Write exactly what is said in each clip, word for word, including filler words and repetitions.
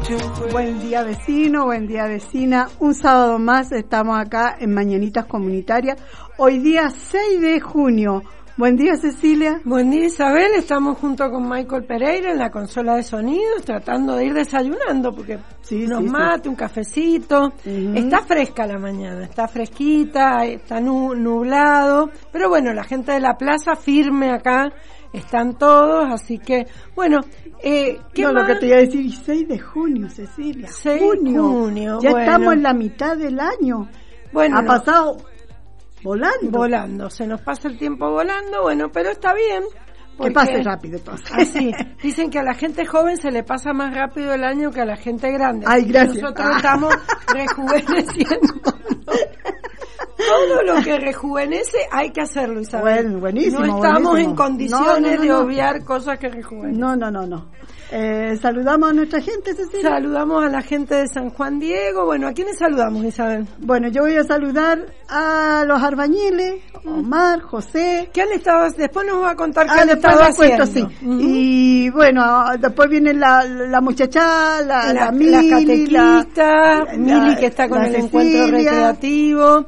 Buen día vecino, buen día vecina. Un sábado más estamos acá en Mañanitas Comunitarias. Hoy día seis de junio. Buen día Cecilia. Buen día Isabel. Estamos junto con Michael Pereira en la consola de sonidos tratando de ir desayunando porque sí, nos sí, mate, sí. un cafecito. Uh-huh. Está fresca la mañana, está fresquita, está nublado. Pero bueno, la gente de la plaza firme acá. Están todos, así que, bueno, eh, ¿qué no, más? Lo que te iba a decir, seis de junio, Cecilia. seis de junio. Ya bueno. estamos en la mitad del año. Bueno. Ha pasado volando. Volando, se nos pasa el tiempo volando, bueno, pero está bien. Que pase rápido entonces. Así, dicen que a la gente joven se le pasa más rápido el año que a la gente grande. Ay, gracias. Nosotros ah. estamos rejuveneciendo. Todo lo que rejuvenece hay que hacerlo, Isabel. Bueno, buenísimo. No estamos buenísimo. en condiciones no, no, no, de no. obviar cosas que rejuvenecen. No, no, no, no. Eh, saludamos a nuestra gente, Cecilia. Saludamos a la gente de San Juan Diego. Bueno, ¿a quiénes saludamos, Isabel? Bueno, yo voy a saludar a los albañiles, Omar, José. ¿Qué han estado? Después nos va a contar qué ah, han estado haciendo. Sí. Uh-huh. Y bueno, después viene la, la muchacha, la, la, la Mili, la catequista, la, Mili que está con el Cecilia. Encuentro recreativo,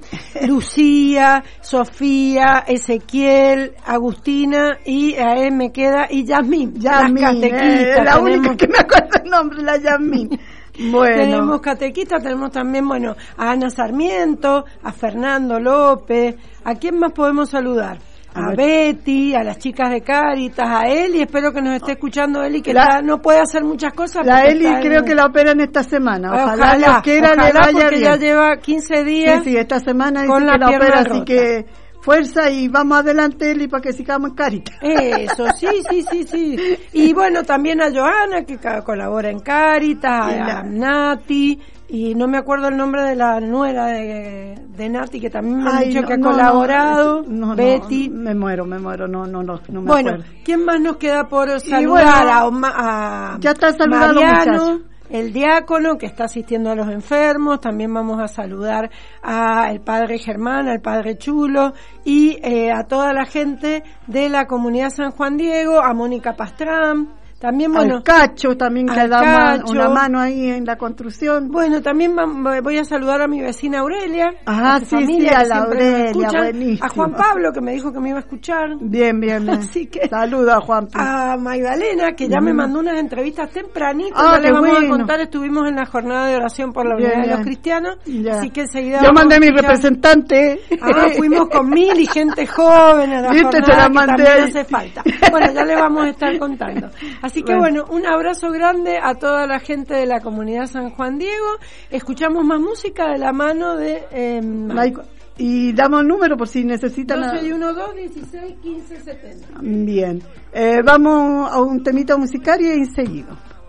Lucía, Sofía, Ezequiel, Agustina y a él me queda y Yasmín, Yasmín, las catequistas. Eh, la tenemos, única que me acuerdo el nombre, la Yasmín. Bueno. Tenemos catequistas, tenemos también, bueno, a Ana Sarmiento, a Fernando López. ¿A quién más podemos saludar? A, a Betty, a las chicas de Cáritas, a Eli, espero que nos esté escuchando Eli, que la, está, no puede hacer muchas cosas. La Eli está creo en, que la operan esta semana. Ojalá, ojalá, Dios quiera ojalá le vaya porque bien. Ya lleva quince días. Sí, sí, esta semana con dice la que la opera, rota. Así que fuerza y vamos adelante, Eli, para que sigamos en Cáritas. Eso, sí, sí, sí, sí. Y bueno, también a Johanna, que colabora en Cáritas, a, a Nati, y no me acuerdo el nombre de la nuera de, de Nati, que también me han dicho no, que ha no, colaborado, no, no, Betty. No, me muero, me muero, no, no, no, no me bueno, acuerdo. ¿quién más nos queda por saludar? Bueno, a, a ya está saludando Mariano, el diácono que está asistiendo a los enfermos. También vamos a saludar al padre Germán, al padre Chulo y eh, a toda la gente de la comunidad San Juan Diego, a Mónica Pastrán. También, bueno, al Cacho, también que da Cacho. una mano ahí en la construcción. Bueno, también voy a saludar a mi vecina Aurelia. Ah, sí, familia, sí, a la Aurelia, buenísimo. A Juan Pablo, que me dijo que me iba a escuchar. Bien, bien, bien. Así que saluda a Juan Pablo. A Magdalena, que ya mm. me mandó unas entrevistas tempranito. Ah, ya les vamos bueno. a contar, estuvimos en la jornada de oración por la unidad bien, de bien. los cristianos. Ya. Así que enseguida... Yo mandé a mi representante. Ah, fuimos con mil y gente joven a la ¿Viste? jornada, Se la que mandé también ahí. hace falta. Bueno, ya le vamos a estar contando. Así que bueno, bueno un abrazo grande a toda la gente de la comunidad San Juan Diego. Escuchamos más música de la mano de... Eh, y damos el número por si necesitan... doce y uno dos dieciséis quince setenta. Bien. Eh, vamos a un temita musical y enseguida.